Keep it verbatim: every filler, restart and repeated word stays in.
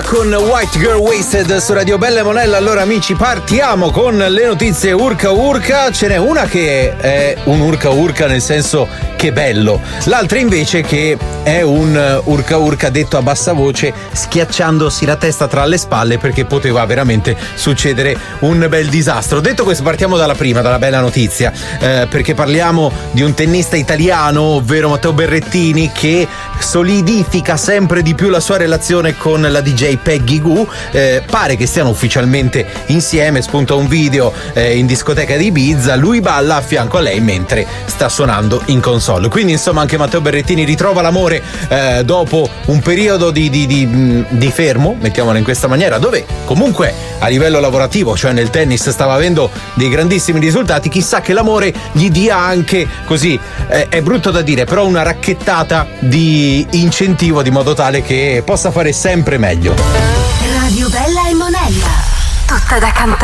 con White Girl Wasted su Radio Bella e Monella. Allora amici, partiamo con le notizie urca urca. Ce n'è una che è un urca urca nel senso che bello, l'altra invece che è un urca urca detto a bassa voce, schiacciandosi la testa tra le spalle perché poteva veramente succedere un bel disastro. Detto questo, partiamo dalla prima, dalla bella notizia, eh, perché parliamo di un tennista italiano, ovvero Matteo Berrettini, che solidifica sempre di più la sua relazione con la D J Peggy Gou. Eh, pare che stiano ufficialmente insieme, spunta un video eh, in discoteca di Ibiza, lui balla a fianco a lei mentre sta suonando in console. Quindi insomma anche Matteo Berrettini ritrova l'amore eh, dopo un periodo di, di, di, di fermo, mettiamola in questa maniera, dove comunque a livello lavorativo, cioè nel tennis, stava avendo dei grandissimi risultati. Chissà che l'amore gli dia anche così, eh, è brutto da dire, però una racchettata di incentivo, di modo tale che possa fare sempre meglio. Radio Bella e Monella, tutta da cantare.